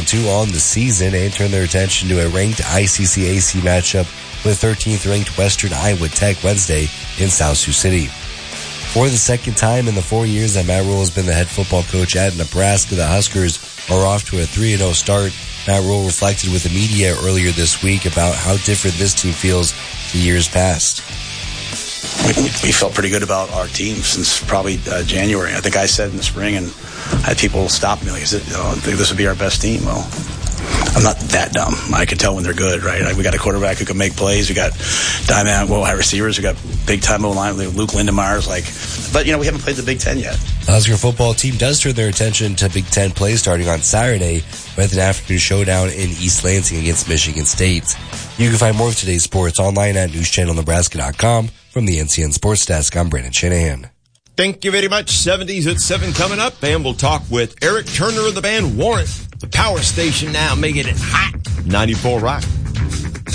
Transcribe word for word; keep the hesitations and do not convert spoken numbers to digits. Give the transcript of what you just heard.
and two on the season and turn their attention to a ranked I C C A C matchup with thirteenth ranked Western Iowa Tech Wednesday in South Sioux City. For the second time in the four years that Matt Rhule has been the head football coach at Nebraska, the Huskers are off to a three and oh start. Matt Rhule reflected with the media earlier this week about how different this team feels to years past. We, we felt pretty good about our team since probably uh, January. I think I said in the spring, and I had people stop me like, "Is it? Oh, I think this would be our best team." Well, I'm not that dumb. I can tell when they're good, right? Like, we got a quarterback who can make plays. We got diamond well high receivers. We got big time O line. Luke Lindemeyer's like, but you know we haven't played the Big Ten yet. The Husker football team does turn their attention to Big Ten play starting on Saturday with an afternoon showdown in East Lansing against Michigan State. You can find more of today's sports online at news channel nebraska dot com. From the N C N Sports Desk, I'm Brandon Shanahan. Thank you very much. seventies at seven coming up, and we'll talk with Eric Turner of the band Warrant. The power station now making it hot. ninety-four Rock.